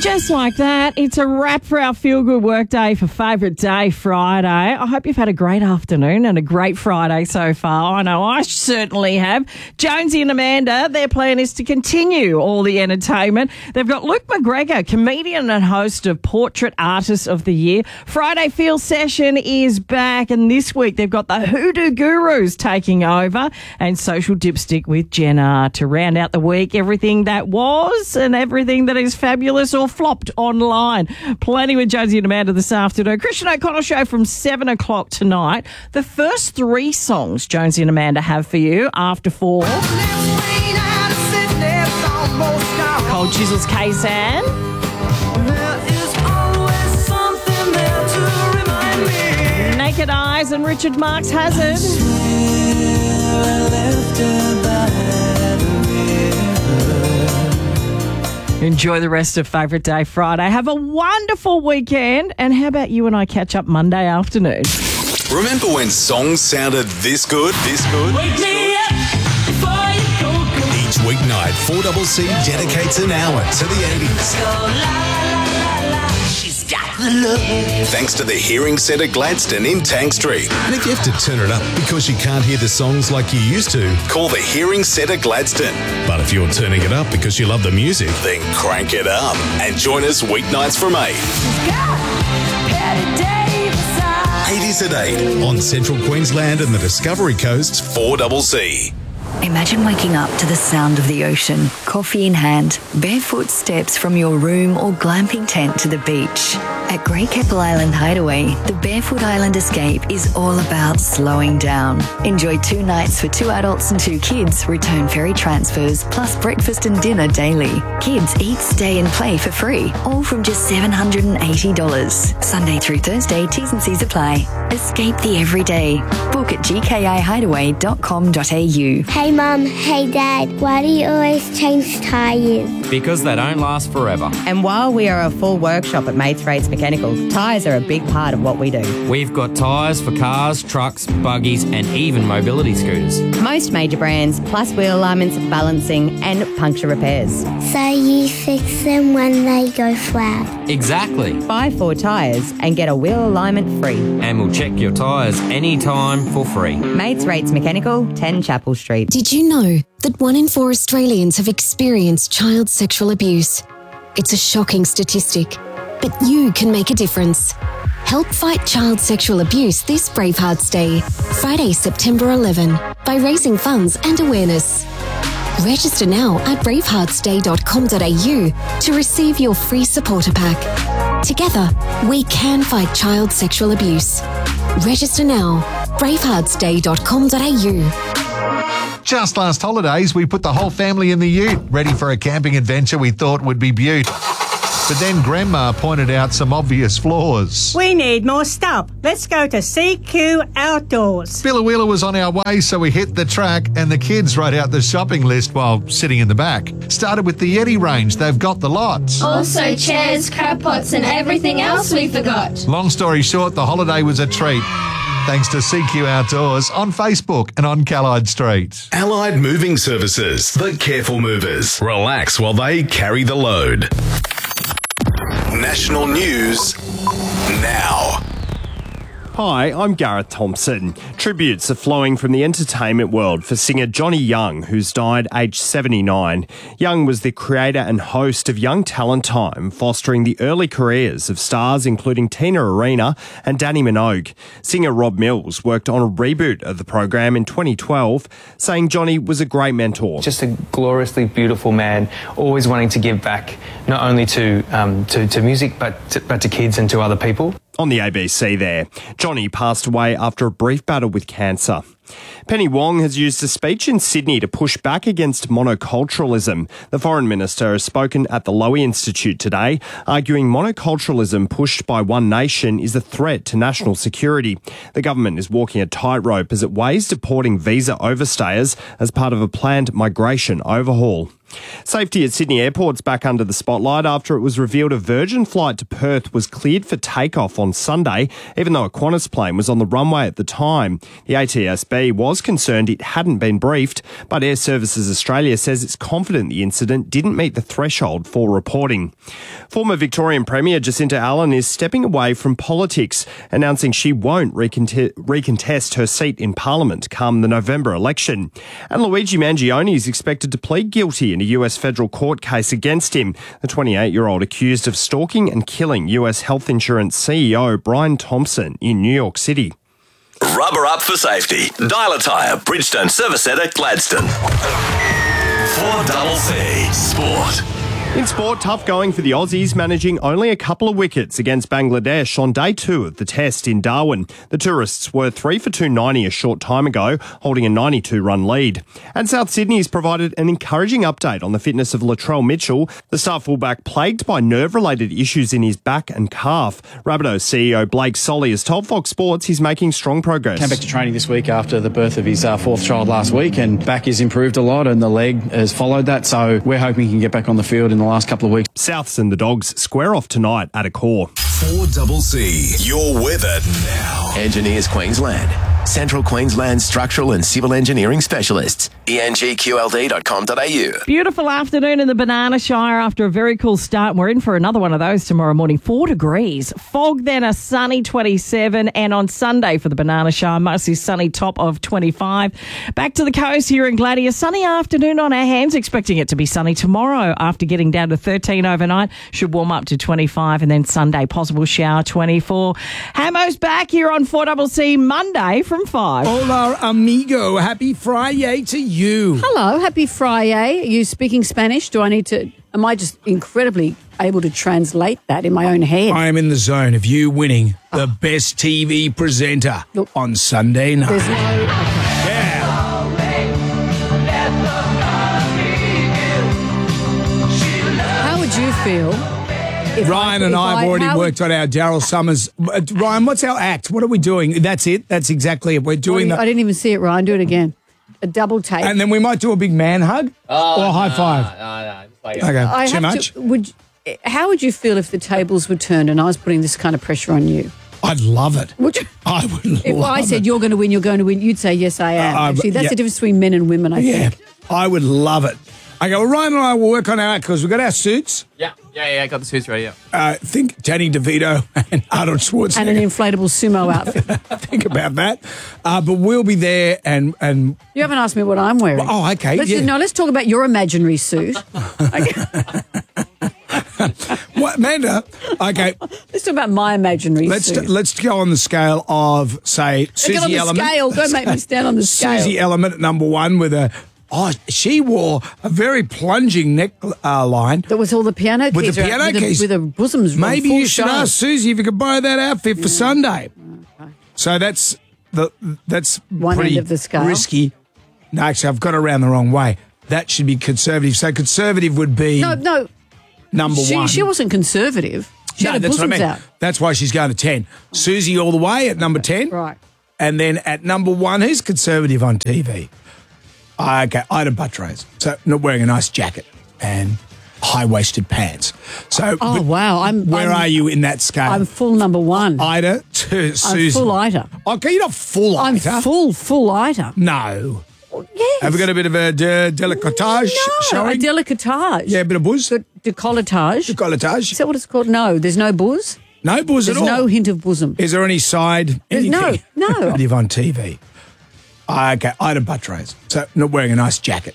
just like that, it's a wrap for our Feel Good Work Day for Favourite Day Friday. I hope you've had a great afternoon and a great Friday so far. I know I certainly have. Jonesy and Amanda, their plan is to continue all the entertainment. They've got Luke McGregor, comedian and host of Portrait Artist of the Year. Friday Feel Session is back, and this week they've got the Hoodoo Gurus taking over and Social Dipstick with Jenna to round out the week. Everything that was and everything that is fabulous or flopped online. Plenty with Jonesy and Amanda this afternoon. Christian O'Connell Show from 7 o'clock tonight. The first three songs Jonesy and Amanda have for you after 4. Cold Chisels Kaysan. Naked Eyes and Richard Marx Hazard. Enjoy the rest of Favourite Day Friday. Have a wonderful weekend. And how about you and I catch up Monday afternoon? Remember when songs sounded this good? Wake me up before you go. Each weeknight, 4CC dedicates an hour to the 80s. She's got the look. Thanks to the Hearing Centre Gladstone in Tank Street. And if you have to turn it up because you can't hear the songs like you used to, call the Hearing Centre Gladstone. But if you're turning it up because you love the music, then crank it up and join us weeknights from 8. 80s at 8 on Central Queensland and the Discovery Coast's 4CC. Imagine waking up to the sound of the ocean, coffee in hand, barefoot steps from your room or glamping tent to the beach. At Grey Keppel Island Hideaway, the Barefoot Island Escape is all about slowing down. Enjoy 2 nights for 2 adults and 2 kids, return ferry transfers, plus breakfast and dinner daily. Kids eat, stay and play for free, all from just $780. Sunday through Thursday, T's and C's apply. Escape the everyday. Book at gkihideaway.com.au. Hey Mum, hey Dad, why do you always change tyres? Because they don't last forever. And while we are a full workshop at Mates Rates Mechanical, tyres are a big part of what we do. We've got tyres for cars, trucks, buggies and even mobility scooters. Most major brands, plus wheel alignments, balancing and puncture repairs. So you fix them when they go flat? Exactly. Buy 4 tyres and get a wheel alignment free. And we'll check your tyres anytime for free. Mates Rates Mechanical, 10 Chapel Street. Did you know that 1 in 4 Australians have experienced child sexual abuse? It's a shocking statistic, but you can make a difference. Help fight child sexual abuse this Bravehearts Day, Friday, September 11, by raising funds and awareness. Register now at braveheartsday.com.au to receive your free supporter pack. Together, we can fight child sexual abuse. Register now, braveheartsday.com.au. Just last holidays, we put the whole family in the ute, ready for a camping adventure we thought would be beaut. But then Grandma pointed out some obvious flaws. We need more stuff. Let's go to CQ Outdoors. Billawheeler was on our way, so we hit the track and the kids wrote out the shopping list while sitting in the back. Started with the Yeti range. They've got the lots. Also chairs, crab pots and everything else we forgot. Long story short, the holiday was a treat. Thanks to CQ Outdoors on Facebook and on Callide Street. Allied Moving Services, the careful movers. Relax while they carry the load. National news now. Hi, I'm Gareth Thompson. Tributes are flowing from the entertainment world for singer Johnny Young, who's died aged 79. Young was the creator and host of Young Talent Time, fostering the early careers of stars including Tina Arena and Danny Minogue. Singer Rob Mills worked on a reboot of the program in 2012, saying Johnny was a great mentor. Just a gloriously beautiful man, always wanting to give back not only to music but to kids and to other people. On the ABC there. Johnny passed away after a brief battle with cancer. Penny Wong has used a speech in Sydney to push back against monoculturalism. The Foreign Minister has spoken at the Lowy Institute today, arguing monoculturalism pushed by one nation is a threat to national security. The government is walking a tightrope as it weighs deporting visa overstayers as part of a planned migration overhaul. Safety at Sydney Airport's back under the spotlight after it was revealed a Virgin flight to Perth was cleared for takeoff on Sunday, even though a Qantas plane was on the runway at the time. The ATSB was concerned it hadn't been briefed, but Air Services Australia says it's confident the incident didn't meet the threshold for reporting. Former Victorian Premier Jacinta Allen is stepping away from politics, announcing she won't recontest her seat in Parliament come the November election. And Luigi Mangione is expected to plead guilty in a US federal court case against him. The 28-year-old accused of stalking and killing US health insurance CEO Brian Thompson in New York City. Rubber up for safety. Dial a tyre, Bridgestone Service Centre, Gladstone. 4CC Sport. In sport, tough going for the Aussies, managing only a couple of wickets against Bangladesh on day 2 of the test in Darwin. The tourists were 3 for 290 a short time ago, holding a 92-run lead. And South Sydney's provided an encouraging update on the fitness of Latrell Mitchell, the star fullback plagued by nerve-related issues in his back and calf. Rabbitohs CEO Blake Solly has told Fox Sports he's making strong progress. Came back to training this week after the birth of his fourth child last week, and back has improved a lot and the leg has followed that, so we're hoping he can get back on the field in the last couple of weeks. Souths and the Dogs square off tonight at Accor. 4CC. Your weather now. Engineers Queensland. Central Queensland Structural and Civil Engineering Specialists. engqld.com.au. Beautiful afternoon in the Banana Shire after a very cool start. We're in for another one of those tomorrow morning. 4 degrees. Fog, then a sunny 27. And on Sunday for the Banana Shire, mostly sunny top of 25. Back to the coast here in Gladys. A sunny afternoon on our hands. Expecting it to be sunny tomorrow after getting down to 13 overnight. Should warm up to 25. And then Sunday, possible shower 24. Hamo's back here on 4CC Monday from 5. Hola, amigo. Happy Friday to you. Hello, happy Friday. Are you speaking Spanish? Am I just incredibly able to translate that in my own head? I am in the zone of you winning the best TV presenter on Sunday night. There's no... How would you feel? Ryan and I have already worked on our Daryl Summers. Ryan, what's our act? What are we doing? That's it. That's exactly it. We're doing I didn't even see it, Ryan. Do it again. A double take. And then we might do a big man hug or a high five. Okay, too much? How would you feel if the tables were turned and I was putting this kind of pressure on you? I'd love it. Would you? I would love it. If I said you're going to win, you'd say, yes, I am. Actually, that's the difference between men and women, I think. I would love it. Okay, well, Ryan and I will work on our act because we've got our suits. Yeah, I got the suits ready, Think Danny DeVito and Arnold Schwarzenegger. And an inflatable sumo outfit. Think about that. But we'll be there and... You haven't asked me what I'm wearing. Oh, okay. Let's talk about your imaginary suit. What, Amanda? Okay. Let's talk about my imaginary suit. Let's go on the scale of, say, Susie Element. Don't make me stand on the scale. Susie Element at number 1 with a... Oh, she wore a very plunging neck line. That was all the piano keys. With the piano keys. With the bosoms. Maybe you should ask Susie if you could buy that outfit for Sunday. Okay. So that's one pretty end of the scale. Risky. No, actually, I've got it around the wrong way. That should be conservative. So conservative would be no number 1. She wasn't conservative. She had her that's bosoms what I mean. out. That's why she's going to 10. Susie all the way at number 10. Right. And then at number 1, who's conservative on TV? Okay, Ida Buttrose. So not wearing a nice jacket and high-waisted pants. So, wow. Where are you in that scale? I'm full number 1. Ida to Susie. I'm full Ida. Okay, you're not full Ida. I'm full Ida. No. Yes. Have we got a bit of a décolletage showing? A décolletage. Yeah, a bit of buzz. Décolletage. Décolletage. Is that what it's called? No, there's no buzz. No buzz at all. There's no hint of bosom. Is there any side? Anything? No. Conservative on TV. Okay, Ida Buttrose. So not wearing a nice jacket